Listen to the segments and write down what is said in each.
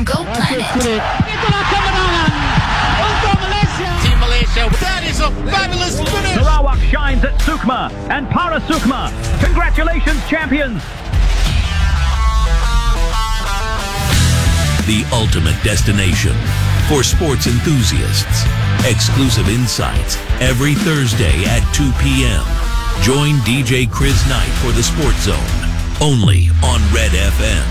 Go Planet. Itulah kemenangan untuk Malaysia. Team Malaysia, that is a fabulous finish. Sarawak shines at Sukma and Para Sukma. Congratulations, champions. The ultimate destination for sports enthusiasts. Exclusive insights every Thursday at 2 p.m. Join DJ Chris Knight for the Sports Zone, only on Red FM.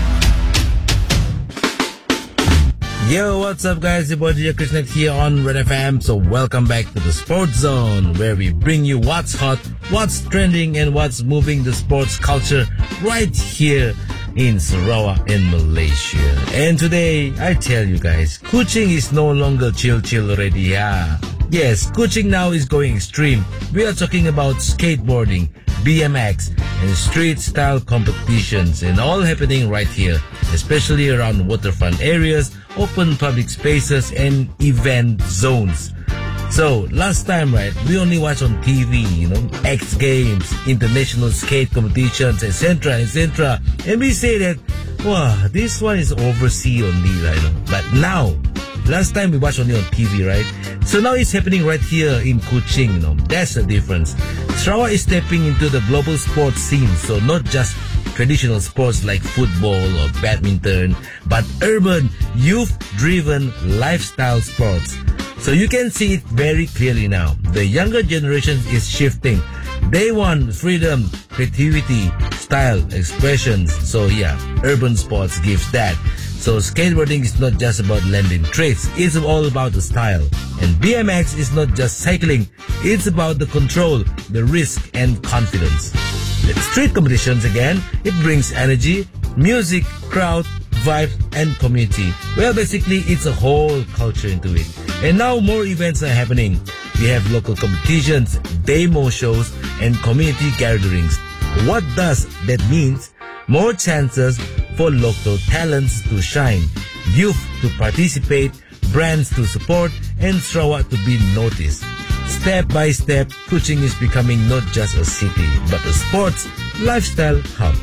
Yo, what's up guys? Your boy DJ Chris Knight here on Red FM. So welcome back to the Sports Zone, where we bring you what's hot, what's trending, and what's moving the sports culture right here in Sarawak in Malaysia. And today, I tell you guys, Kuching is no longer chill already. Yes, Kuching now is going extreme. We are talking about skateboarding, BMX, and street style competitions, and all happening right here, especially around waterfront areas, open public spaces, and event zones. So, last time, right, we only watch on TV, X Games, international skate competitions, etc., etc. And we say that, wow, this one is overseas only, right? But now, last time we watched only on TV, right? So now it's happening right here in Kuching, That's the difference. Sarawak is stepping into the global sports scene, so not just traditional sports like football or badminton, but urban, youth-driven lifestyle sports. So you can see it very clearly now. The younger generation is shifting. They want freedom, creativity, style, expressions. So yeah, urban sports gives that. So skateboarding is not just about landing tricks. It's all about the style. And BMX is not just cycling. It's about the control, the risk, and confidence. With street competitions again, it brings energy, music, crowd, vibe, and community. Well, basically, it's a whole culture into it. And now more events are happening. We have local competitions, demo shows, and community gatherings. What does that mean? More chances for local talents to shine, youth to participate, brands to support, and Sarawak to be noticed. Step by step, Kuching is becoming not just a city, but a sports lifestyle hub.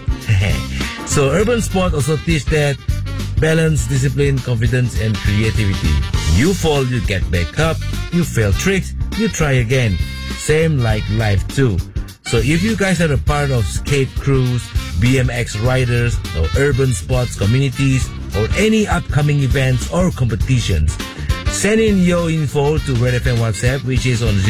So urban sport also teach that balance, discipline, confidence, and creativity. You fall, you get back up. You fail tricks, you try again. Same like life too. So if you guys are a part of skate crews, BMX riders, or urban sports communities, or any upcoming events or competitions, send in your info to Red FM WhatsApp, which is on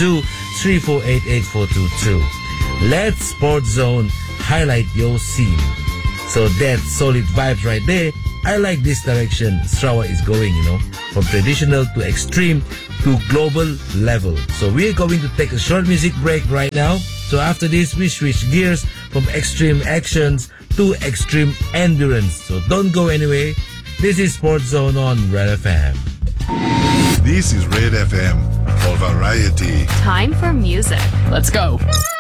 012-3488-422. Let Sports Zone highlight your scene. So that's solid vibes right there. I like this direction Sarawak is going, from traditional to extreme to global level. So we're going to take a short music break right now. So after this, we switch gears from extreme actions to extreme endurance. So don't go anywhere. This is Sports Zone on Red FM. This is Red FM for variety. Time for music. Let's go.